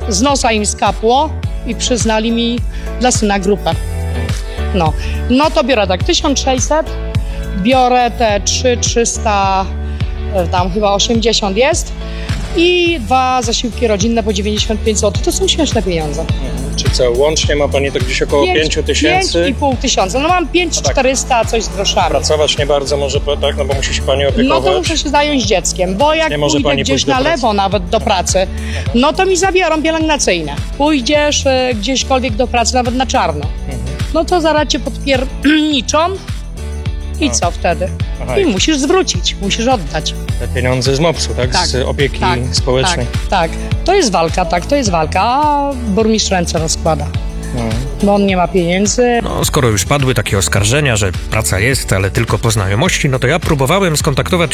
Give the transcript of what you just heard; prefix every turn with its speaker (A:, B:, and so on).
A: z nosa im skapło i przyznali mi dla syna grupę. No to biorę tak 1600, biorę te 300, tam chyba 80 jest i 2 zasiłki rodzinne po 95 zł. To są śmieszne pieniądze.
B: Czy co, łącznie ma pani tak gdzieś około 5 tysięcy?
A: 5,5 tysiąca. No mam 5400, coś z groszami.
B: Pracować nie bardzo może, tak? No bo musi się pani opiekować.
A: No to muszę się zająć dzieckiem, bo jak
B: Nie może
A: pójdę
B: pani
A: gdzieś
B: pójść do
A: na
B: pracy.
A: lewo nawet do pracy, no to mi zabiorą pielęgnacyjne. Pójdziesz gdzieśkolwiek do pracy, nawet na czarno. No to zaraz cię podpierniczą i co wtedy?
B: Aha,
A: I musisz zwrócić, musisz oddać.
B: te pieniądze z MOPS-u, tak?
A: Tak,
B: Z opieki społecznej.
A: Tak. To jest walka, a burmistrz ręce rozkłada. Bo on nie ma pieniędzy.
C: No, skoro już padły takie oskarżenia, że praca jest, ale tylko po znajomości, no to ja próbowałem skontaktować